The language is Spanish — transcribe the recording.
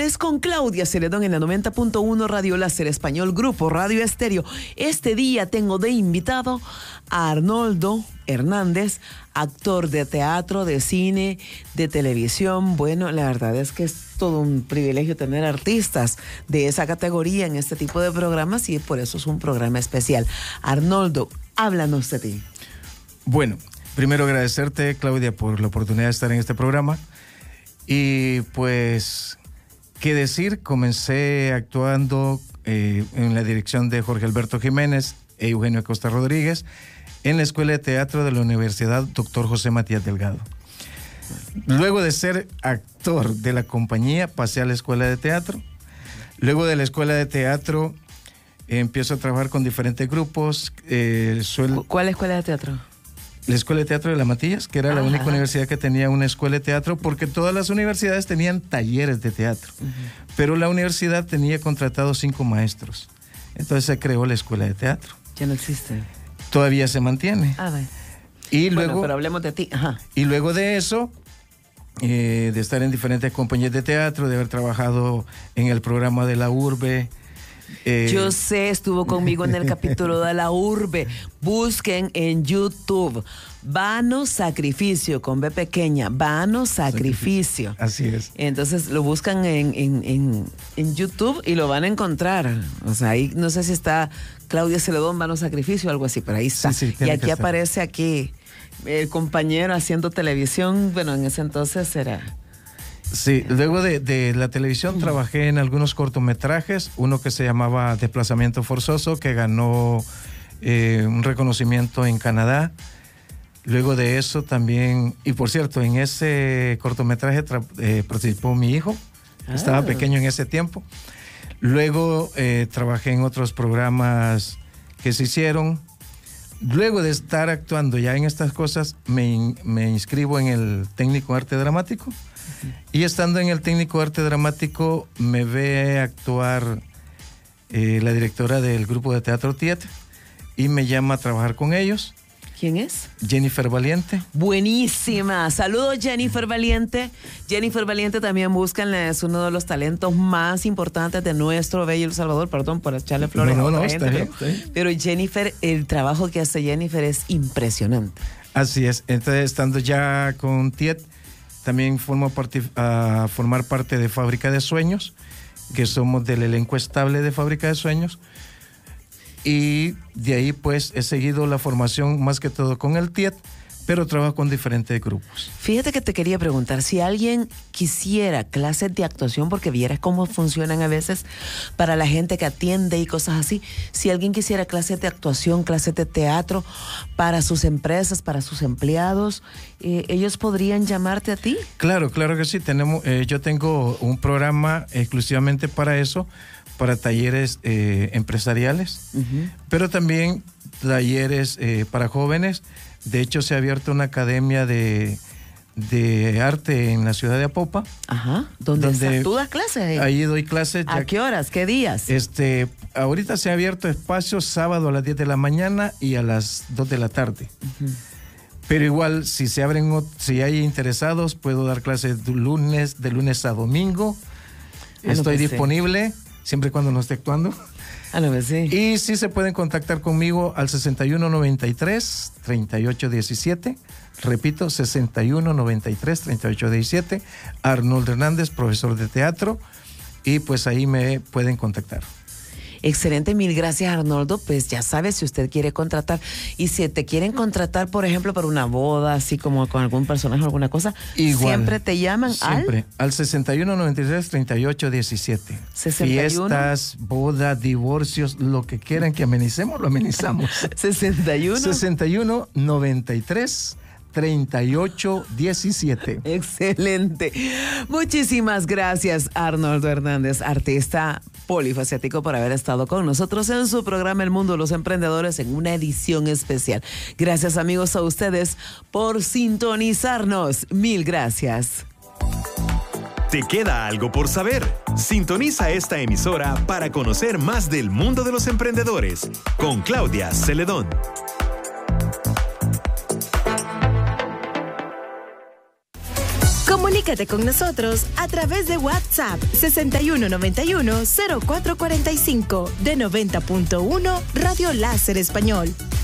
Emprendedores con Claudia Celedón en la 90.1 Radio Láser Español, Grupo Radio Estéreo. Este día tengo de invitado a Arnoldo Hernández, actor de teatro, de cine, de televisión. Bueno, la verdad es que es todo un privilegio tener artistas de esa categoría en este tipo de programas y por eso es un programa especial. Arnoldo, háblanos de ti. Bueno, primero agradecerte, Claudia, por la oportunidad de estar en este programa. Y pues, ¿qué decir? Comencé actuando en la dirección de Jorge Alberto Jiménez e Eugenio Acosta Rodríguez en la Escuela de Teatro de la Universidad Dr. José Matías Delgado. Luego de ser actor de la compañía, pasé a la Escuela de Teatro. Luego de la Escuela de Teatro, empiezo a trabajar con diferentes grupos. ¿Cuál escuela de teatro? La Escuela de Teatro de La Matillas, que era la única universidad que tenía una escuela de teatro, porque todas las universidades tenían talleres de teatro, pero la universidad tenía contratados 5 maestros. Entonces se creó la Escuela de Teatro. Ya no existe. Todavía se mantiene. Y luego, bueno, pero hablemos de ti. Y luego de eso, de estar en diferentes compañías de teatro, de haber trabajado en el programa de La Urbe. Yo sé, estuvo conmigo en el capítulo de La Urbe. Busquen en YouTube Vano Sacrificio, con B pequeña, Vano Sacrificio. Así es. Entonces lo buscan en YouTube y lo van a encontrar. O sea, ahí no sé si está Claudia Celedón, Vano Sacrificio o algo así, pero ahí está. Sí, y aquí aparece aquí el compañero haciendo televisión. Bueno, en ese entonces era... Sí, luego de la televisión trabajé en algunos cortometrajes, uno que se llamaba Desplazamiento Forzoso, que ganó un reconocimiento en Canadá. Luego de eso también, y por cierto, en ese cortometraje participó mi hijo, estaba pequeño en ese tiempo. Luego trabajé en otros programas que se hicieron. Luego de estar actuando ya en estas cosas, me inscribo en el técnico arte dramático. Y estando en el técnico arte dramático, me ve actuar la directora del grupo de teatro TIET y me llama a trabajar con ellos. ¿Quién es? Jennifer Valiente. Buenísima. Saludos, Jennifer Valiente. Jennifer Valiente también búscanla, es uno de los talentos más importantes de nuestro bello El Salvador. Perdón por echarle flores a otra gente, está bien. Pero Jennifer, el trabajo que hace Jennifer es impresionante. Así es. Entonces, estando ya con TIET, también formar parte de Fábrica de Sueños, que somos del elenco estable de Fábrica de Sueños. Y de ahí pues he seguido la formación más que todo con el TIET, pero trabajo con diferentes grupos. Fíjate que te quería preguntar, si alguien quisiera clases de actuación, porque vieras cómo funcionan a veces para la gente que atiende y cosas así, si alguien quisiera clases de actuación, clases de teatro para sus empresas, para sus empleados, ¿ellos podrían llamarte a ti? Claro que sí. Yo tengo un programa exclusivamente para eso, para talleres empresariales, pero también talleres para jóvenes. De hecho, se ha abierto una academia de arte en la ciudad de Apopa. ¿Donde tú das clases? Ahí doy clases. ¿A qué horas? ¿Qué días? Ahorita se ha abierto espacio sábado a las 10 de la mañana y a las 2 de la tarde. Pero igual, si hay interesados, puedo dar clases de lunes a domingo. Estoy disponible. Siempre y cuando no esté actuando. Y sí se pueden contactar conmigo al 6193-3817. Repito, 6193-3817. Arnoldo Hernández, profesor de teatro. Y pues ahí me pueden contactar. Excelente, mil gracias, Arnoldo. Pues ya sabes, si usted quiere contratar, y si te quieren contratar, por ejemplo, para una boda, así como con algún personaje o alguna cosa, igual, siempre te llaman al 6193-3817. 61. Fiestas, bodas, divorcios, lo que quieran que amenicemos, lo amenizamos. 6193-3817. Excelente. Muchísimas gracias, Arnoldo Hernández, artista polifacético, por haber estado con nosotros en su programa El Mundo de los Emprendedores en una edición especial. Gracias, amigos, a ustedes por sintonizarnos. Mil gracias. ¿Te queda algo por saber? Sintoniza esta emisora para conocer más del mundo de los emprendedores con Claudia Celedón. Comunícate con nosotros a través de WhatsApp 6191-0445 de 90.1 Radio Láser Español.